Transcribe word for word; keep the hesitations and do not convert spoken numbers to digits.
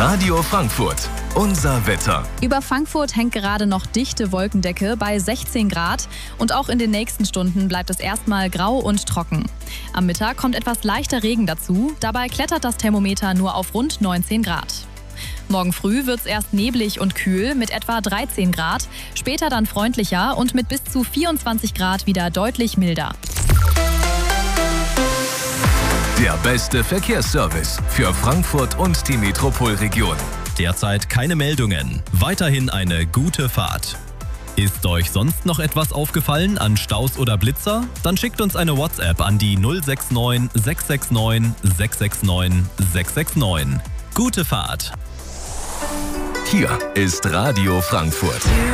Radio Frankfurt, unser Wetter. Über Frankfurt hängt gerade noch dichte Wolkendecke bei sechzehn Grad und auch in den nächsten Stunden bleibt es erstmal grau und trocken. Am Mittag kommt etwas leichter Regen dazu, dabei klettert das Thermometer nur auf rund neunzehn Grad. Morgen früh wird es erst neblig und kühl mit etwa dreizehn Grad, später dann freundlicher und mit bis zu vierundzwanzig Grad wieder deutlich milder. Der beste Verkehrsservice für Frankfurt und die Metropolregion. Derzeit keine Meldungen. Weiterhin eine gute Fahrt. Ist euch sonst noch etwas aufgefallen an Staus oder Blitzer? Dann schickt uns eine WhatsApp an die null sechs neun sechs sechs neun sechs sechs neun sechs sechs neun. Gute Fahrt! Hier ist Radio Frankfurt.